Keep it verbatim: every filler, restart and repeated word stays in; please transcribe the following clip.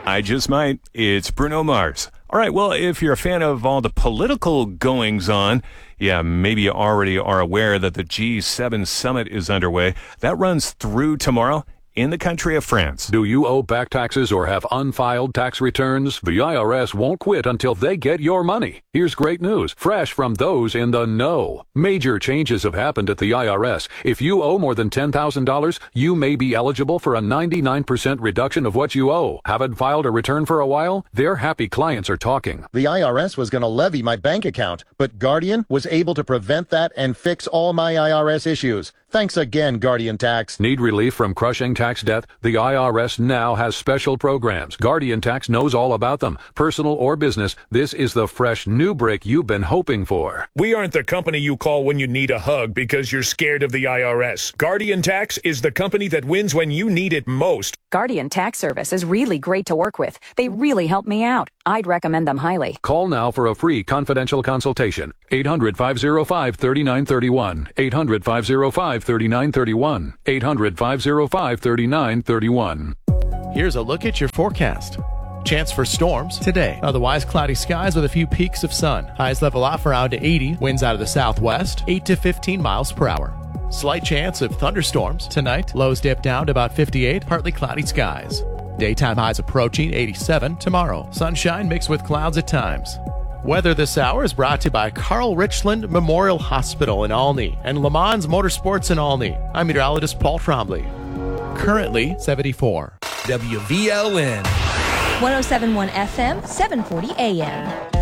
I just might. It's Bruno Mars. All right, well, if you're a fan of all the political goings-on, yeah, maybe you already are aware that the G seven summit is underway. That runs through tomorrow in the country of France. Do you owe back taxes or have unfiled tax returns? The I R S won't quit until they get your money. Here's great news, fresh from those in the know. Major changes have happened at the I R S. If you owe more than ten thousand dollars, you may be eligible for a ninety-nine percent reduction of what you owe. Haven't filed a return for a while? Their happy clients are talking. The I R S was going to levy my bank account, but Guardian was able to prevent that and fix all my I R S issues. Thanks again, Guardian Tax. Need relief from crushing tax debt? The I R S now has special programs. Guardian Tax knows all about them. Personal or business, this is the fresh new break you've been hoping for. We aren't the company you call when you need a hug because you're scared of the I R S. Guardian Tax is the company that wins when you need it most. Guardian Tax Service is really great to work with. They really help me out. I'd recommend them highly. Call now for a free confidential consultation. eight hundred, five oh five, three nine three one. eight hundred, five oh five, three nine three one. eight hundred, five oh five, three nine three one. Here's a look at your forecast. Chance for storms today. Otherwise, cloudy skies with a few peaks of sun. Highs level off around eighty. Winds out of the southwest, eight to fifteen miles per hour. Slight chance of thunderstorms tonight. Lows dip down to about fifty-eight. Partly cloudy skies. Daytime highs approaching eighty-seven. Tomorrow, sunshine mixed with clouds at times. Weather this hour is brought to you by Carl Richland Memorial Hospital in Olney and Le Mans Motorsports in Olney. I'm meteorologist Paul Trombley. Currently seventy-four. W V L N one oh seven point one F M, seven forty A M.